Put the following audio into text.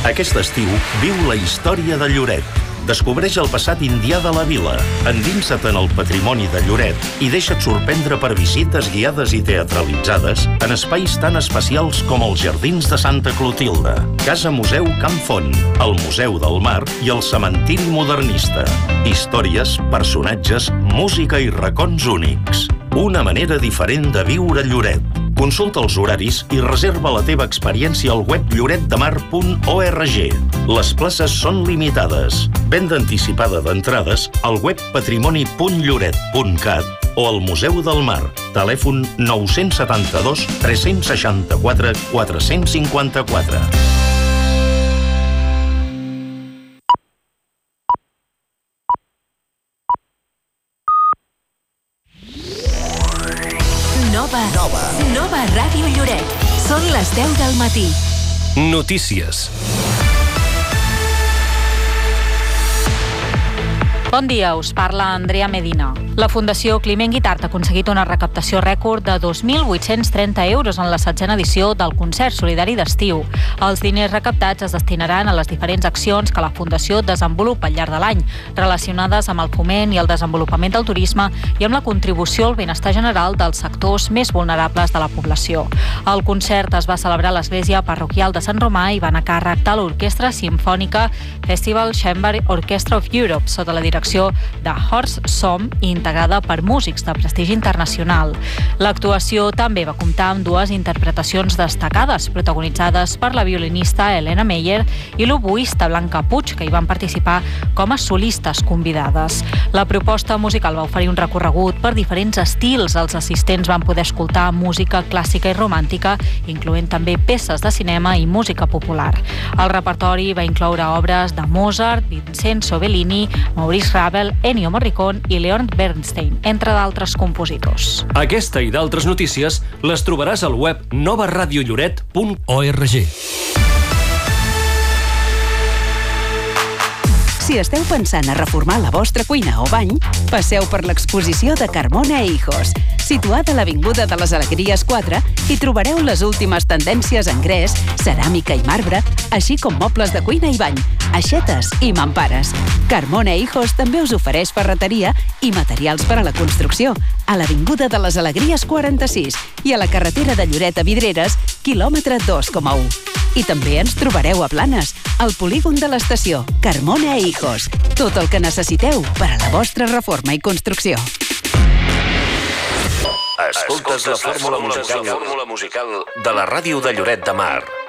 Aquest estiu viu la història de Lloret. Descobreix el passat indià de la vila, endinsa't en el patrimoni de Lloret i deixa't sorprendre per visites guiades i teatralitzades en espais tan especials com els Jardins de Santa Clotilde, Casa Museu Camp Font, el Museu del Mar i el Cementiri Modernista. Històries, personatges, música i racons únics. Una manera diferent de viure Lloret. Consulta els horaris i reserva la teva experiència al web lloretdemar.org. Les places són limitades. Venda anticipada d'entrades al web patrimoni.lloret.cat o al Museu del Mar. Telèfon 972 364 454. Nova Ràdio Lloret. Són les 10 del matí. Notícies. Bon dia, us parla Andrea Medina. La Fundació Climent Guitart ha aconseguit una recaptació rècord de 2.830 euros en la 7a edició del concert solidari d'estiu. Els diners recaptats es destinaran a les diferents accions que la Fundació desenvolupa al llarg de l'any, relacionades amb el foment i el desenvolupament del turisme i amb la contribució al benestar general dels sectors més vulnerables de la població. El concert es va celebrar a l'Església Parroquial de Sant Romà i va anar a càrrec de l'Orquestra Simfònica Festival Chamber Orchestra of Europe, sota la direcció de Horst Somm i integrada per músics de prestigi internacional. L'actuació també va comptar amb dues interpretacions destacades, protagonitzades per la violinista Helena Meyer i l'oboista Blanca Puig, que hi van participar com a solistes convidades. La proposta musical va oferir un recorregut per diferents estils. Els assistents van poder escoltar música clàssica i romàntica, incloent també peces de cinema i música popular. El repertori va incloure obres de Mozart, Vincenzo Bellini, Maurice Ravel, Ennio Morricone i Leonard Bernstein, entre d'altres compositors. Aquesta i d'altres notícies les trobaràs al web novaradiolloret.org. Si esteu pensant a reformar la vostra cuina o bany, passeu per l'exposició de Carmona e Hijos. Situada a l'Avinguda de les Alegries 4, hi trobareu les últimes tendències en gres, ceràmica i marbre, així com mobles de cuina i bany, aixetes i mampares. Carmona e Hijos també us ofereix ferreteria i materials per a la construcció, a l'Avinguda de les Alegries 46 i a la carretera de Lloret a Vidreres, quilòmetre 2,1. I també ens trobareu a Blanes, al polígon de l'estació. Carmona e Hijos. Tot el que necessiteu per a la vostra reforma i construcció. Escoltes la fórmula musical de la ràdio de Lloret de Mar.